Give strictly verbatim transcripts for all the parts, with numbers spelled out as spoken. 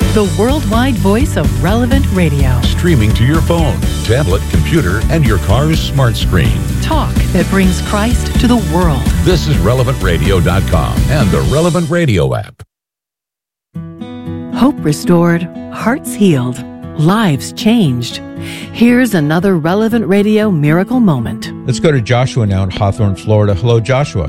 the worldwide voice of Relevant Radio. Streaming to your phone, tablet, computer, and your car's smart screen. Talk that brings Christ to the world. This is relevant radio dot com and the Relevant Radio app. Hope restored, hearts healed, lives changed. Here's another Relevant Radio miracle moment. Let's go to Joshua now in Hawthorne, Florida. Hello, Joshua.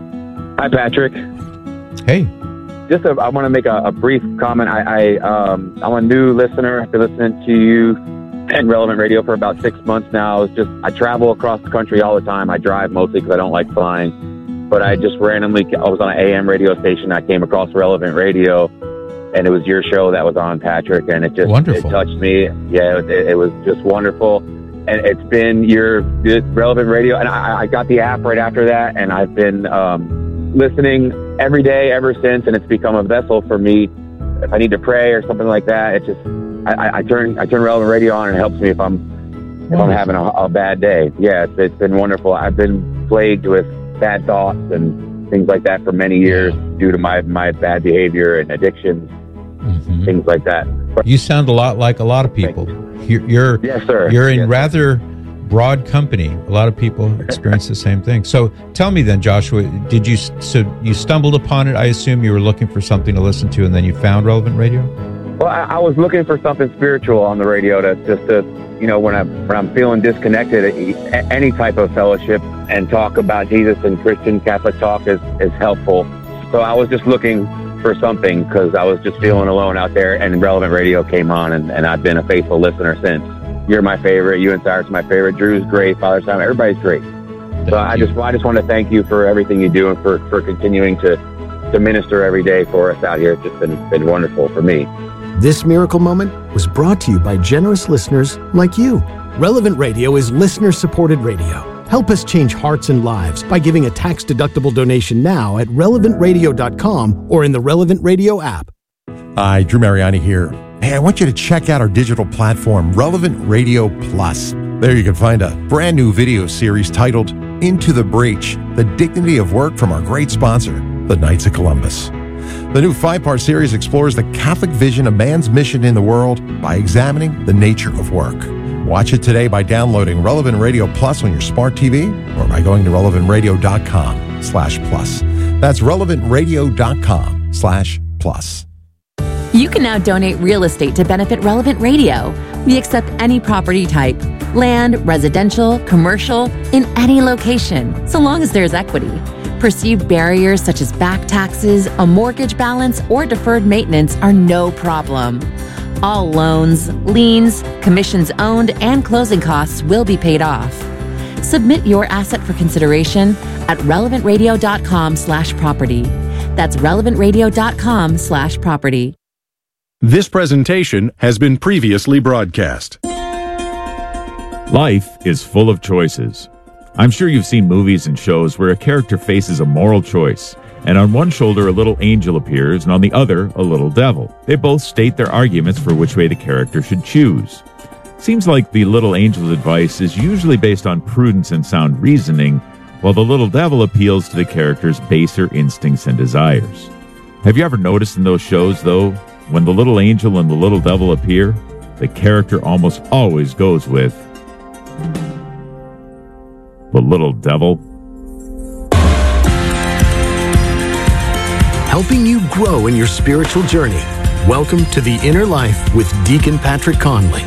Hi, Patrick. Hey. Just a, I want to make a, a brief comment. I, I, um, I'm a new listener. I've been listening to you and Relevant Radio for about six months now. It's just I travel across the country all the time. I drive mostly because I don't like flying. But I just randomly, I was on an A M radio station. I came across Relevant Radio, and it was your show that was on, Patrick, and it just wonderful. It touched me. Yeah, it, it was just wonderful. And it's been your Relevant Radio, and I, I got the app right after that, and I've been um, listening every day ever since, and it's become a vessel for me. If I need to pray or something like that, it just I, I turn I turn Relevant Radio on, and it helps me if I'm if I'm having a, a bad day. Yeah, it's, it's been wonderful. I've been plagued with bad thoughts and things like that for many years due to my my bad behavior and addictions. Mm-hmm. Things like that. But you sound a lot like a lot of people. You're, you're yes, sir. You're in yes, rather broad company. A lot of people experience the same thing. So tell me then, Joshua, did you so you stumbled upon it? I assume you were looking for something to listen to, and then you found Relevant Radio. Well, I, I was looking for something spiritual on the radio to just to you know when I when I'm feeling disconnected, any type of fellowship and talk about Jesus and Christian Catholic talk is is helpful. So I was just looking for something because I was just feeling alone out there, and Relevant Radio came on, and, and I've been a faithful listener since. You're my favorite. You and Cyrus are my favorite. Drew's great. Father Simon, everybody's great. Thank so I you. just I just want to thank you for everything you do and for, for continuing to, to minister every day for us out here. It's just been, been wonderful for me. This miracle moment was brought to you by generous listeners like you. Relevant Radio is listener-supported radio. Help us change hearts and lives by giving a tax-deductible donation now at relevant radio dot com or in the Relevant Radio app. Hi, Drew Mariani here. Hey, I want you to check out our digital platform, Relevant Radio Plus. There you can find a brand new video series titled Into the Breach, The Dignity of Work from our great sponsor, the Knights of Columbus. The new five-part series explores the Catholic vision of man's mission in the world by examining the nature of work. Watch it today by downloading Relevant Radio Plus on your smart T V or by going to relevant radio dot com slash plus. That's relevant radio dot com slash plus. You can now donate real estate to benefit Relevant Radio. We accept any property type, land, residential, commercial, in any location, so long as there's equity. Perceived barriers such as back taxes, a mortgage balance, or deferred maintenance are no problem. All loans, liens, commissions owned, and closing costs will be paid off. Submit your asset for consideration at relevant radio dot com slash property. That's relevant radio dot com slash property. This presentation has been previously broadcast. Life is full of choices. I'm sure you've seen movies and shows where a character faces a moral choice, and on one shoulder a little angel appears, and on the other a little devil. They both state their arguments for which way the character should choose. Seems like the little angel's advice is usually based on prudence and sound reasoning, while the little devil appeals to the character's baser instincts and desires. Have you ever noticed in those shows, though, when the little angel and the little devil appear, the character almost always goes with the little devil? Helping you grow in your spiritual journey. Welcome to The Inner Life with Deacon Patrick Conley.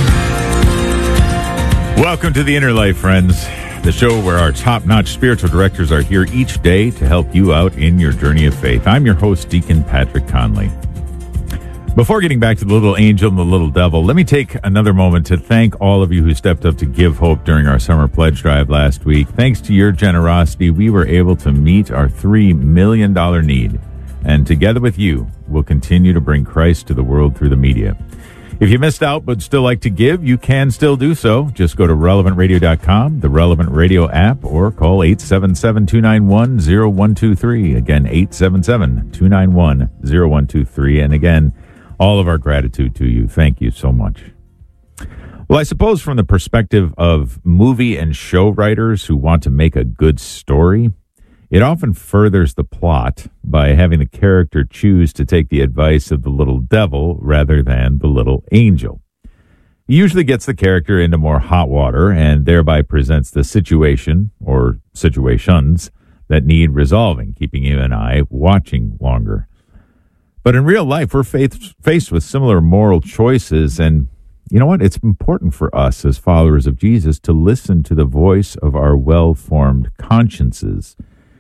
Welcome to The Inner Life, friends. The show where our top-notch spiritual directors are here each day to help you out in your journey of faith. I'm your host, Deacon Patrick Conley. Before getting back to the little angel and the little devil, let me take another moment to thank all of you who stepped up to give hope during our summer pledge drive last week. Thanks to your generosity, we were able to meet our three million dollars need. And together with you, we'll continue to bring Christ to the world through the media. If you missed out but still like to give, you can still do so. Just go to relevant radio dot com, the Relevant Radio app, or call eight seven seven, two nine one, zero one two three. Again, eight seven seven, two nine one, zero one two three. And again, all of our gratitude to you. Thank you so much. Well, I suppose from the perspective of movie and show writers who want to make a good story, It often furthers the plot by having the character choose to take the advice of the little devil rather than the little angel. He usually gets the character into more hot water and thereby presents the situation or situations that need resolving, keeping you and I watching longer. But in real life, we're faced, faced with similar moral choices, and you know what? It's important for us as followers of Jesus to listen to the voice of our well-formed consciences.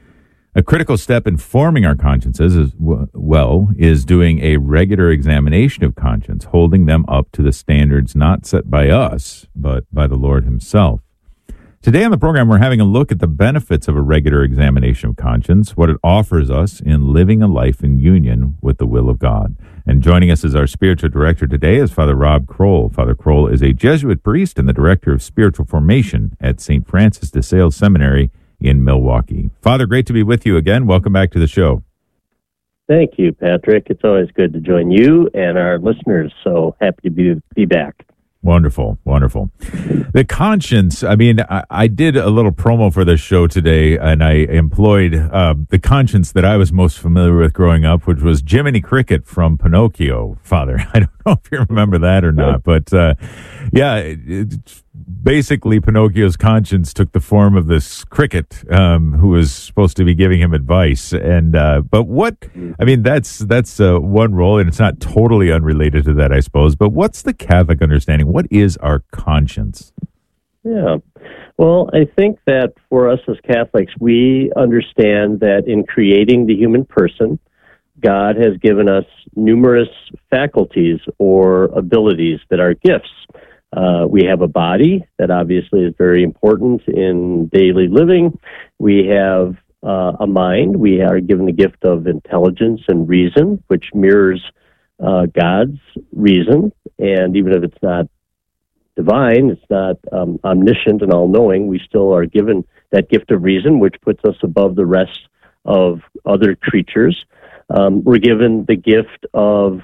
A critical step in forming our consciences as well is doing a regular examination of conscience, holding them up to the standards not set by us, but by the Lord himself. Today on the program, we're having a look at the benefits of a regular examination of conscience, what it offers us in living a life in union with the will of God. And joining us as our spiritual director today is Father Rob Kroll. Father Kroll is a Jesuit priest and the director of spiritual formation at Saint Francis de Sales Seminary in Milwaukee. Father, great to be with you again. Welcome back to the show. Thank you, Patrick. It's always good to join you and our listeners. So happy to be, be back. Wonderful, wonderful. The conscience, I mean, I, I did a little promo for this show today, and I employed uh, the conscience that I was most familiar with growing up, which was Jiminy Cricket from Pinocchio, Father. I don't know if you remember that or not, but uh, yeah, it, it, basically Pinocchio's conscience took the form of this cricket um, who was supposed to be giving him advice. And uh, but what, I mean, that's that's uh, one role, and it's not totally unrelated to that, I suppose. But what's the Catholic understanding? What is our conscience? Yeah. Well, I think that for us as Catholics, we understand that in creating the human person, God has given us numerous faculties or abilities that are gifts. Uh, we have a body that obviously is very important in daily living. We have uh, a mind. We are given the gift of intelligence and reason, which mirrors uh, God's reason. And even if it's not divine, it's not um, omniscient and all-knowing, we still are given that gift of reason, which puts us above the rest of other creatures. Um, we're given the gift of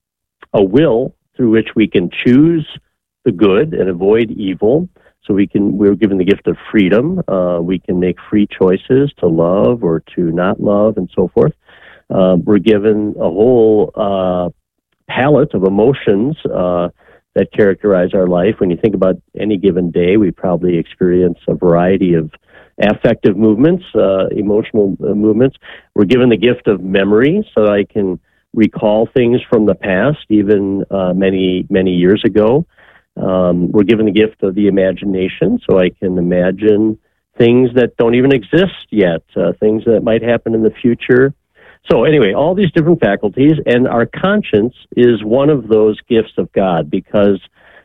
a will through which we can choose the good and avoid evil. So we can, we're given the gift of freedom. Uh, we can make free choices to love or to not love and so forth. Uh, we're given a whole uh, palette of emotions uh, that characterize our life. When you think about any given day, we probably experience a variety of affective movements, uh, emotional uh, movements. We're given the gift of memory, so I can recall things from the past, even uh, many, many years ago. Um, we're given the gift of the imagination, so I can imagine things that don't even exist yet, uh, things that might happen in the future. So anyway, all these different faculties, and our conscience is one of those gifts of God, because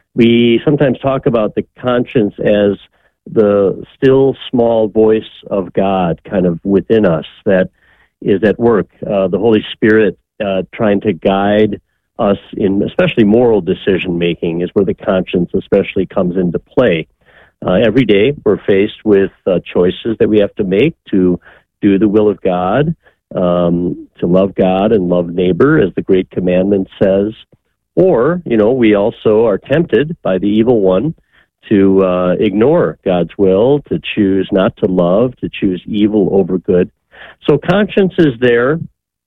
we sometimes talk about the conscience as the still small voice of God kind of within us that is at work, uh, the Holy Spirit uh, trying to guide us in especially moral decision-making is where the conscience especially comes into play. Uh, every day we're faced with uh, choices that we have to make to do the will of God, um, to love God and love neighbor, as the Great Commandment says. Or, you know, we also are tempted by the evil one to uh, ignore God's will, to choose not to love, to choose evil over good. So conscience is there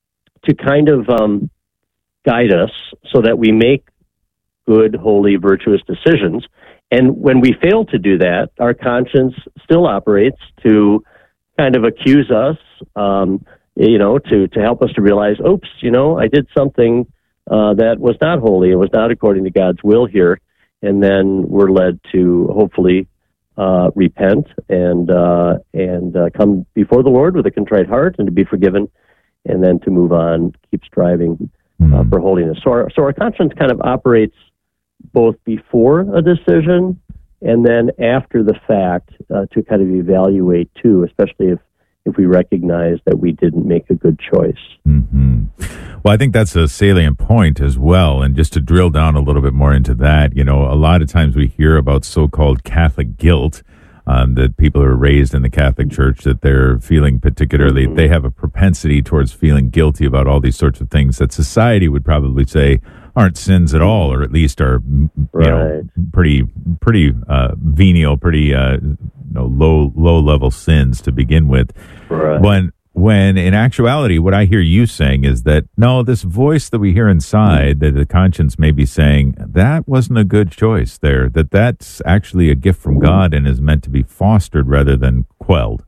to kind of um, guide us so that we make good, holy, virtuous decisions. And when we fail to do that, our conscience still operates to kind of accuse us, um, you know, to, to help us to realize, oops, you know, I did something uh, that was not holy. It was not according to God's will here. And then we're led to hopefully uh, repent and uh, and uh, come before the Lord with a contrite heart and to be forgiven, and then to move on, keep striving uh, for holiness. So our, so our conscience kind of operates both before a decision and then after the fact uh, to kind of evaluate too, especially if, if we recognize that we didn't make a good choice. Mm-hmm. Well, I think that's a salient point as well. And just to drill down a little bit more into that, you know, a lot of times we hear about so-called Catholic guilt, um, that people are raised in the Catholic Church, that they're feeling particularly, mm-hmm. they have a propensity towards feeling guilty about all these sorts of things that society would probably say aren't sins at all, or at least are, you right. know, pretty, pretty uh, venial, pretty uh, you know, low low level sins to begin with. Right. When when in actuality, what I hear you saying is that no, this voice that we hear inside, that the conscience may be saying that wasn't a good choice there. That that's actually a gift from God and is meant to be fostered rather than quelled.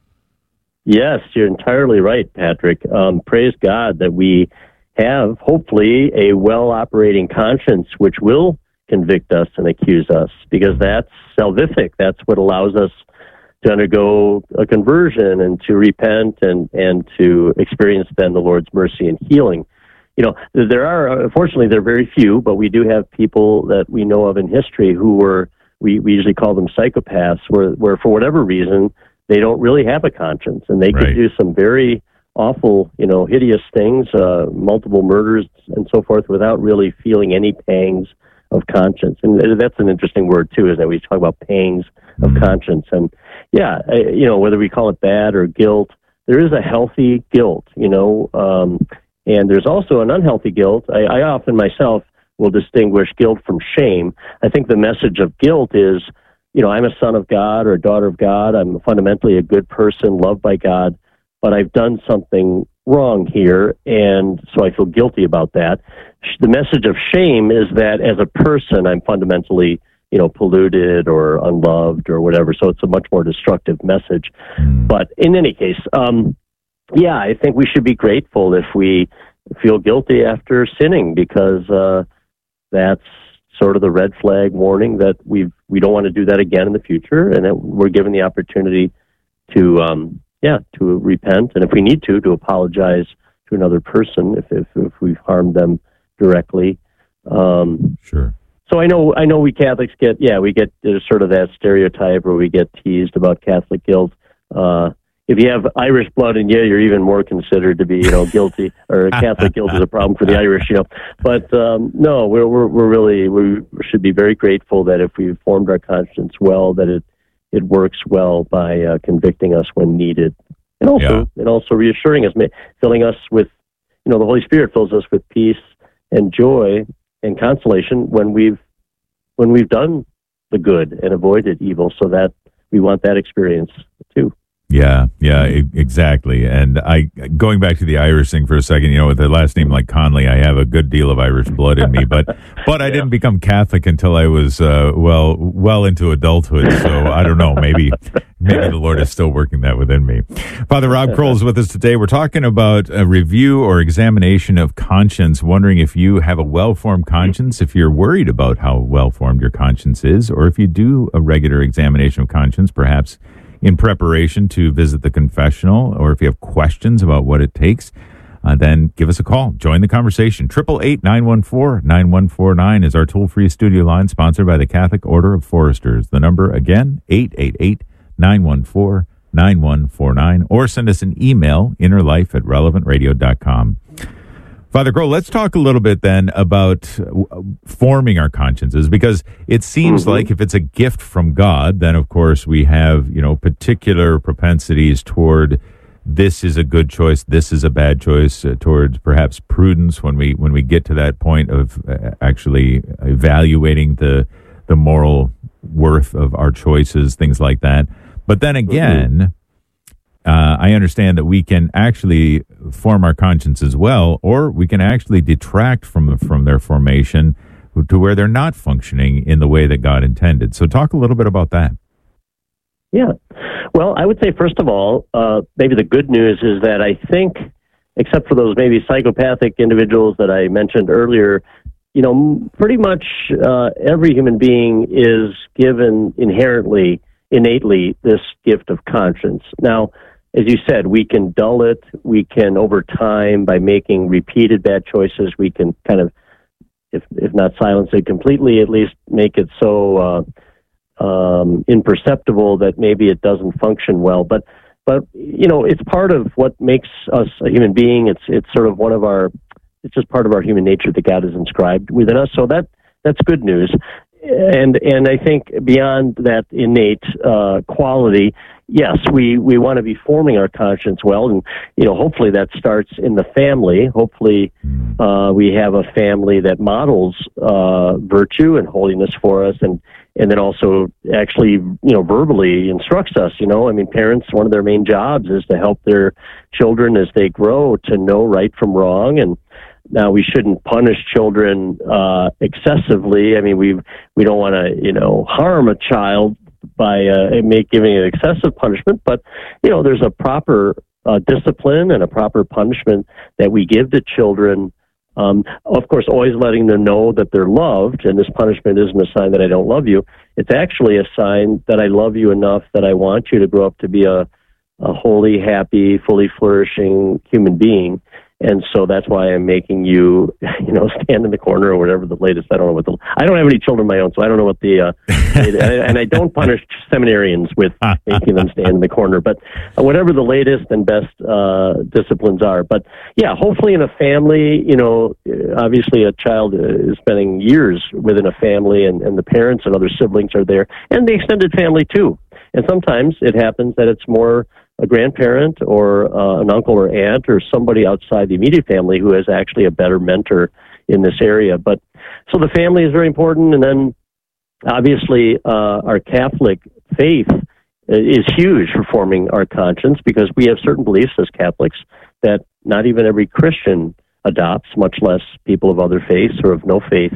Yes, you're entirely right, Patrick. Um, praise God that we have, hopefully, a well-operating conscience which will convict us and accuse us, because that's salvific. That's what allows us to undergo a conversion and to repent and, and to experience then the Lord's mercy and healing. You know, there are, unfortunately, there are very few, but we do have people that we know of in history who were, we, we usually call them psychopaths, where, where for whatever reason, they don't really have a conscience, and they Right. could do some very awful, you know, hideous things, uh, multiple murders and so forth, without really feeling any pangs of conscience. And that's an interesting word, too, is that we talk about pangs of Mm-hmm. conscience. And, yeah, I, you know, whether we call it bad or guilt, there is a healthy guilt, you know, um, and there's also an unhealthy guilt. I, I often myself will distinguish guilt from shame. I think the message of guilt is, you know, I'm a son of God or a daughter of God. I'm fundamentally a good person, loved by God, but I've done something wrong here, and so I feel guilty about that. The message of shame is that as a person, I'm fundamentally, you know, polluted or unloved or whatever, so it's a much more destructive message. But in any case, um, yeah, I think we should be grateful if we feel guilty after sinning, because uh, that's sort of the red flag warning that we we don't want to do that again in the future, and that we're given the opportunity to, um, yeah, to repent, and if we need to, to apologize to another person if if, if we've harmed them directly. Um, Sure. So I know I know we Catholics get yeah we get there's sort of that stereotype where we get teased about Catholic guilt. Uh, if you have Irish blood in you, you're even more considered to be, you know, guilty, or Catholic guilt is a problem for the Irish, you know. But um, no, we're we're we're really we should be very grateful that if we've formed our conscience well, that it it works well by uh, convicting us when needed, and also Yeah. and also reassuring us, filling us with, you know, the Holy Spirit fills us with peace and joy and consolation when we've when we've done the good and avoided evil, so that we want that experience too. Yeah, yeah, e- exactly. And I, going back to the Irish thing for a second, you know, with a last name like Conley, I have a good deal of Irish blood in me, but but I didn't become Catholic until I was uh, well well into adulthood. So I don't know, maybe maybe the Lord is still working that within me. Father Rob Kroll is with us today. We're talking about a review or examination of conscience. Wondering if you have a well-formed conscience, if you're worried about how well-formed your conscience is, or if you do a regular examination of conscience, perhaps in preparation to visit the confessional, or if you have questions about what it takes, uh, then give us a call. Join the conversation. eight eight eight, nine one four, nine one four nine is our toll-free studio line, sponsored by the Catholic Order of Foresters. The number, again, eight eight eight, nine one four, nine one four nine, or send us an email, innerlife at relevant radio dot com. Father Kroll, let's talk a little bit then about forming our consciences, because it seems mm-hmm. like if it's a gift from God, then of course we have, you know, particular propensities toward this is a good choice, this is a bad choice, uh, towards perhaps prudence when we when we get to that point of uh, actually evaluating the the moral worth of our choices, things like that. But then again, mm-hmm. Uh, I understand that we can actually form our conscience as well, or we can actually detract from from their formation to where they're not functioning in the way that God intended. So talk a little bit about that. Yeah. Well, I would say, first of all, uh, maybe the good news is that I think, except for those maybe psychopathic individuals that I mentioned earlier, you know, pretty much uh, every human being is given inherently, innately, this gift of conscience. Now, as you said, we can dull it. We can, over time, by making repeated bad choices, we can kind of, if if not silence it completely, at least make it so uh, um, imperceptible that maybe it doesn't function well. But but you know, it's part of what makes us a human being. It's it's sort of one of our. It's just part of our human nature that God has inscribed within us. So that that's good news. And and I think beyond that innate uh, quality, yes, we, we want to be forming our conscience well, and you know, hopefully that starts in the family. Hopefully, uh, we have a family that models uh, virtue and holiness for us, and and then also actually, you know, verbally instructs us. You know, I mean, parents, one of their main jobs is to help their children as they grow to know right from wrong. And now we shouldn't punish children uh, excessively. I mean, we we don't want to, you know, harm a child by uh, make, giving an excessive punishment, but, you know, there's a proper uh, discipline and a proper punishment that we give to children. Um, of course, always letting them know that they're loved, and this punishment isn't a sign that I don't love you. It's actually a sign that I love you enough that I want you to grow up to be a, a holy, happy, fully flourishing human being. And so that's why I'm making you, you know, stand in the corner or whatever the latest. I don't know what the. I don't have any children of my own, so I don't know what the. Uh, and I don't punish seminarians with making them stand in the corner. But whatever the latest and best uh, disciplines are. But yeah, hopefully in a family, you know, obviously a child is spending years within a family, and, and the parents and other siblings are there, and the extended family too. And sometimes it happens that it's more a grandparent or uh, an uncle or aunt or somebody outside the immediate family who is actually a better mentor in this area. But so the family is very important. And then obviously uh, our Catholic faith is huge for forming our conscience, because we have certain beliefs as Catholics that not even every Christian adopts, much less people of other faiths or of no faith.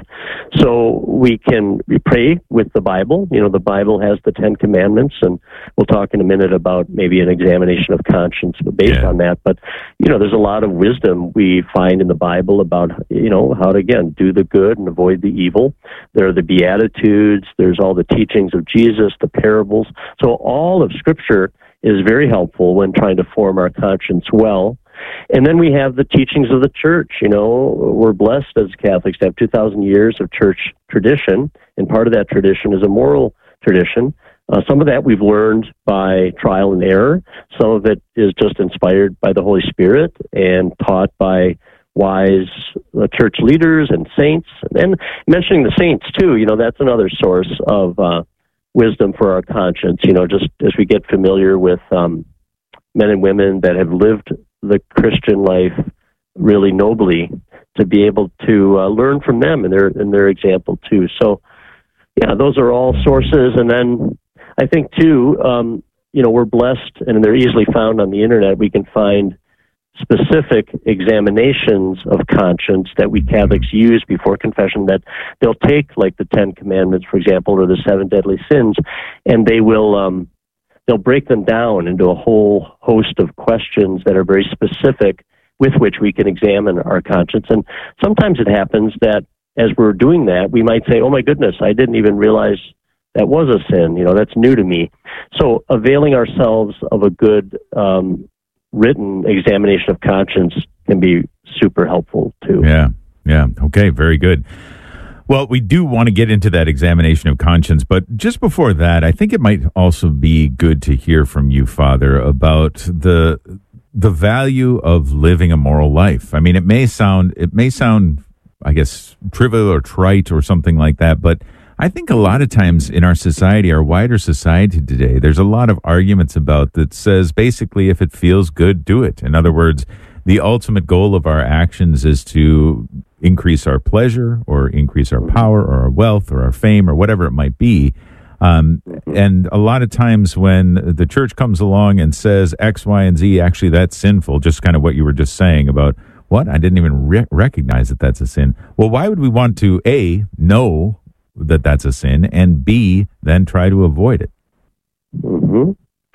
So we can we pray with the Bible. You know, the Bible has the Ten Commandments, and we'll talk in a minute about maybe an examination of conscience based yeah. on that. But, you know, there's a lot of wisdom we find in the Bible about, you know, how to, again, do the good and avoid the evil. There are the Beatitudes. There's all the teachings of Jesus, the parables. So all of Scripture is very helpful when trying to form our conscience well. And then we have the teachings of the church. You know, we're blessed as Catholics to have two thousand years of church tradition, and part of that tradition is a moral tradition. Uh, some of that we've learned by trial and error. Some of it is just inspired by the Holy Spirit and taught by wise uh, church leaders and saints. And mentioning the saints, too, you know, that's another source of uh, wisdom for our conscience. You know, just as we get familiar with um, men and women that have lived the Christian life really nobly, to be able to uh, learn from them and their and their example too. So, yeah, those are all sources. And then I think too, um, you know, we're blessed, and they're easily found on the internet. We can find specific examinations of conscience that we Catholics use before confession, that they'll take, like the Ten Commandments, for example, or the seven deadly sins, and they will. Um, They'll break them down into a whole host of questions that are very specific with which we can examine our conscience. And sometimes it happens that as we're doing that, we might say, oh my goodness, I didn't even realize that was a sin. You know, that's new to me. So availing ourselves of a good um, written examination of conscience can be super helpful too. Yeah, yeah. Okay, very good. Well, we do want to get into that examination of conscience, but just before that, I think it might also be good to hear from you, Father, about the the value of living a moral life. I mean, it may sound it may sound, I guess, trivial or trite or something like that, but I think a lot of times in our society, our wider society today, there's a lot of arguments about that says basically, if it feels good, do it. In other words, the ultimate goal of our actions is to increase our pleasure or increase our power or our wealth or our fame or whatever it might be. Um, and a lot of times when the church comes along and says X, Y, and Z, actually that's sinful, just kind of what you were just saying about, what? I didn't even re- recognize that that's a sin. Well, why would we want to, A, know that that's a sin, and B, then try to avoid it? Mm-hmm.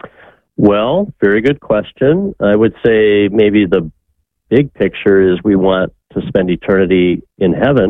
Well, very good question. I would say maybe the big picture is we want to spend eternity in heaven.